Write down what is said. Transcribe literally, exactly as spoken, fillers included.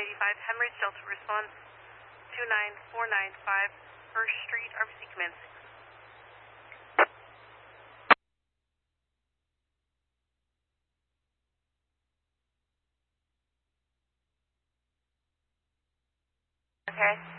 eighty-five, Hemorrhage Delta response two nine four nine five, First Street, R B C Command six. Okay.